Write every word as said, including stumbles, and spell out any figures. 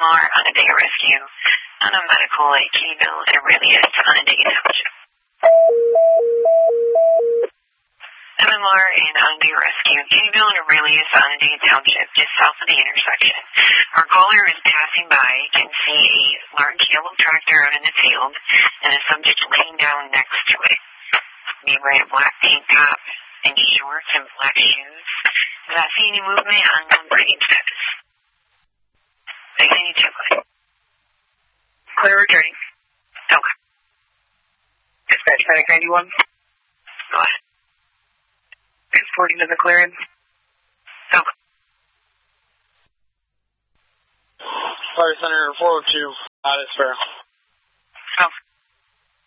R on a day of rescue on a medical at Kennyville and Aurelius on a day township. M M R and on a day rescue, Kennyville and Aurelius on a day township just south of the intersection. Our caller is passing by, can see a large yellow tractor out in the field and a subject laying down next to it. They wear a black tank top and shorts and black shoes. Does not see any movement on non-breathing status. six eighty-two. Clear returning. Okay. Dispatch Panic ninety-one. Go ahead. Transporting to the clearance. Okay. Fire Center four oh two, out of Sparrow. Okay.